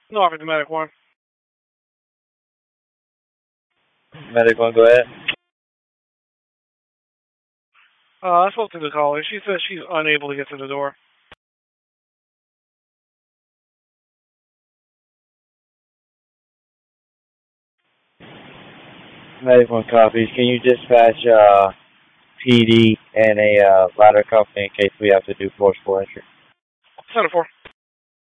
No, I'm the medic one. Medic 1, go ahead. I spoke to the caller. She says she's unable to get to the door. Medic 1 copies. Can you dispatch PD and a ladder company in case we have to do forcible entry? Center 4.